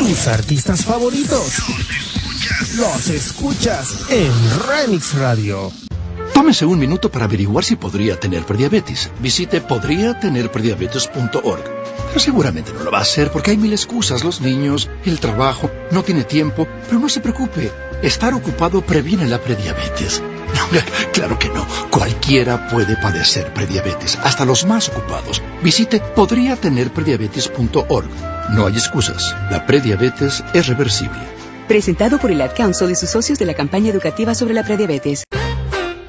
tus artistas favoritos. Los escuchas en Remix Radio. Tómese un minuto para averiguar si podría tener prediabetes. Visite podriatenerprediabetes.org. Pero seguramente no lo va a hacer porque hay mil excusas. Los niños, el trabajo, no tiene tiempo. Pero no se preocupe. Estar ocupado previene la prediabetes. No, claro que no. Cualquiera puede padecer prediabetes, hasta los más ocupados. Visite podriatenerprediabetes.org. No hay excusas. La prediabetes es reversible. Presentado por el Ad Council y sus socios de la campaña educativa sobre la prediabetes.